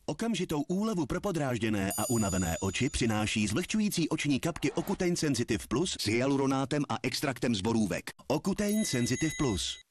Okamžitou úlevu pro podrážděné a unavené oči přináší zvlhčující oční kapky Ocutein Sensitive Plus s hyaluronátem a extraktem z borůvek. Ocutein Sensitive Plus.